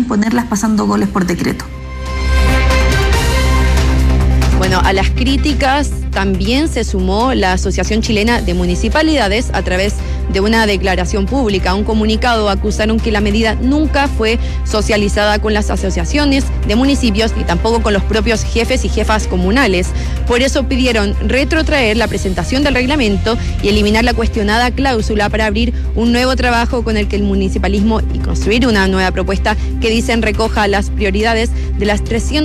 imponerlas pasando goles por decreto. Bueno, a las críticas también se sumó la Asociación Chilena de Municipalidades a través de una declaración pública. Un comunicado acusaron que la medida nunca fue socializada con las asociaciones de municipios ni tampoco con los propios jefes y jefas comunales. Por eso pidieron retrotraer la presentación del reglamento y eliminar la cuestionada cláusula para abrir un nuevo trabajo con el que el municipalismo y construir una nueva propuesta que dicen recoja las prioridades de las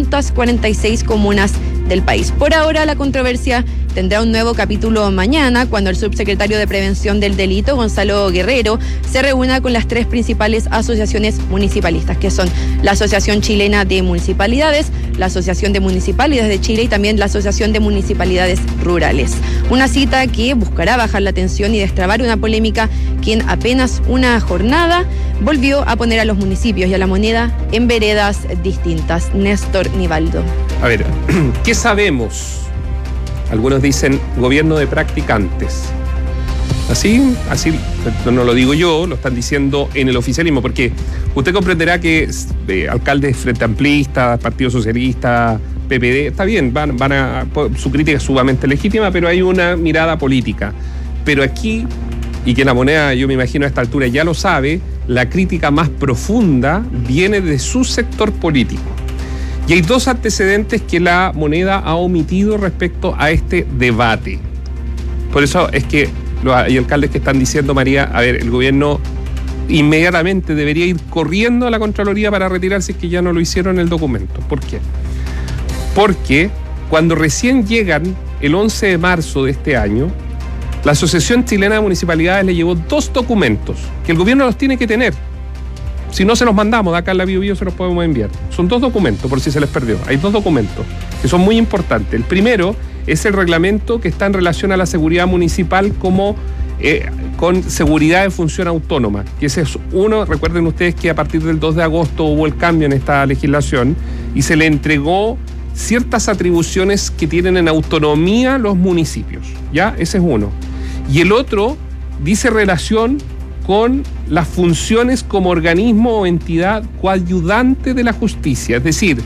346 comunas del país. Por ahora, la controversia tendrá un nuevo capítulo mañana, cuando el subsecretario de Prevención del Delito, Gonzalo Guerrero, se reúna con las tres principales asociaciones municipalistas, que son la Asociación Chilena de Municipalidades, la Asociación de Municipalidades de Chile y también la Asociación de Municipalidades Rurales. Una cita que buscará bajar la tensión y destrabar una polémica que en apenas una jornada volvió a poner a los municipios y a la moneda en veredas distintas. Néstor Nivaldo. A ver, ¿qué sabemos? Algunos dicen gobierno de practicantes. Así no lo digo yo, lo están diciendo en el oficialismo, porque usted comprenderá que alcaldes frente amplistas, Partido Socialista, PPD, está bien, su crítica es sumamente legítima, pero hay una mirada política. Pero aquí, y que la moneda, yo me imagino a esta altura ya lo sabe, la crítica más profunda viene de su sector político. Y hay dos antecedentes que la moneda ha omitido respecto a este debate. Por eso es que hay alcaldes que están diciendo, María, a ver, el gobierno inmediatamente debería ir corriendo a la Contraloría para retirarse, que ya no lo hicieron en el documento. ¿Por qué? Porque cuando recién llegan, el 11 de marzo de este año, la Asociación Chilena de Municipalidades le llevó 2 documentos que el gobierno los tiene que tener. Si no se los mandamos, de acá en la Bio se los podemos enviar. Son 2 documentos, por si se les perdió. Hay 2 documentos que son muy importantes. El primero es el reglamento que está en relación a la seguridad municipal como con seguridad de función autónoma. Que ese es uno, recuerden ustedes que a partir del 2 de agosto hubo el cambio en esta legislación y se le entregó ciertas atribuciones que tienen en autonomía los municipios. ¿Ya? Ese es uno. Y el otro dice relación con las funciones como organismo o entidad coayudante de la justicia. Es decir,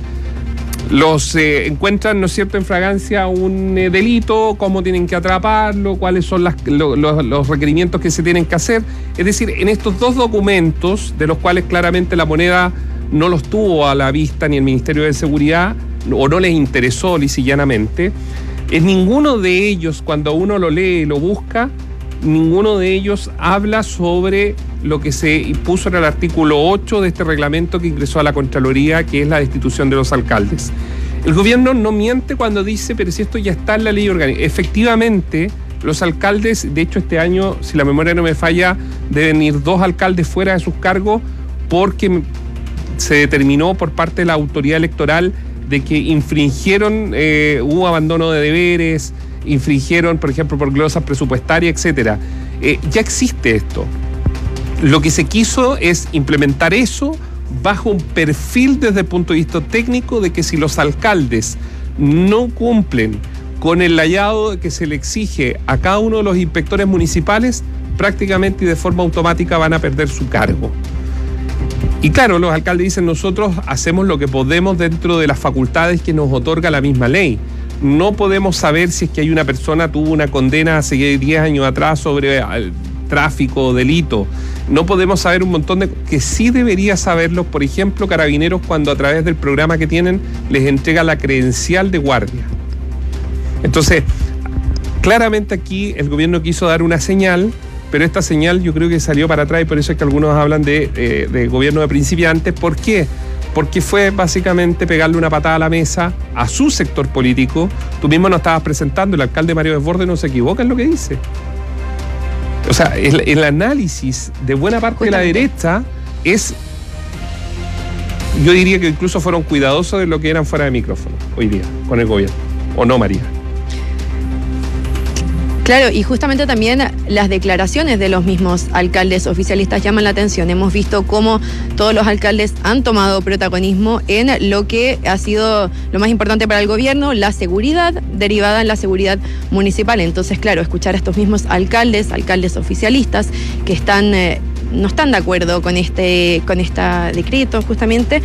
los encuentran, ¿no es cierto?, en fragancia un delito, cómo tienen que atraparlo, cuáles son los requerimientos que se tienen que hacer. Es decir, en estos 2 documentos, de los cuales claramente la moneda no los tuvo a la vista ni el Ministerio de Seguridad, o no les interesó lisa y llanamente, en ninguno de ellos, cuando uno lo lee y lo busca, ninguno de ellos habla sobre lo que se impuso en el artículo 8 de este reglamento que ingresó a la Contraloría, que es la destitución de los alcaldes. El gobierno no miente cuando dice, pero si esto ya está en la ley orgánica. Efectivamente, los alcaldes, de hecho este año, si la memoria no me falla, deben ir 2 alcaldes fuera de sus cargos porque se determinó por parte de la autoridad electoral de que infringieron, hubo abandono de deberes, infringieron, por ejemplo, por glosas presupuestarias, etcétera. Ya existe esto. Lo que se quiso es implementar eso bajo un perfil desde el punto de vista técnico de que si los alcaldes no cumplen con el layado que se le exige a cada uno de los inspectores municipales, prácticamente y de forma automática van a perder su cargo. Y claro, los alcaldes dicen, nosotros hacemos lo que podemos dentro de las facultades que nos otorga la misma ley. No podemos saber si es que hay una persona tuvo una condena hace 10 años atrás sobre tráfico o delito. No podemos saber un montón de que sí debería saberlo, por ejemplo, Carabineros, cuando a través del programa que tienen les entrega la credencial de guardia. Entonces, claramente aquí el gobierno quiso dar una señal, pero esta señal yo creo que salió para atrás y por eso es que algunos hablan de gobierno de principiantes. ¿Por qué? Porque fue básicamente pegarle una patada a la mesa a su sector político. Tú mismo nos estabas presentando, el alcalde Mario Desbordes no se equivoca en lo que dice. O sea, el análisis de buena parte de la derecha es, yo diría que incluso fueron cuidadosos de lo que eran fuera de micrófono hoy día con el gobierno. ¿O no, María? Claro, y justamente también las declaraciones de los mismos alcaldes oficialistas llaman la atención. Hemos visto cómo todos los alcaldes han tomado protagonismo en lo que ha sido lo más importante para el gobierno, la seguridad, derivada en la seguridad municipal. Entonces, claro, escuchar a estos mismos alcaldes oficialistas que no están de acuerdo con este decreto justamente,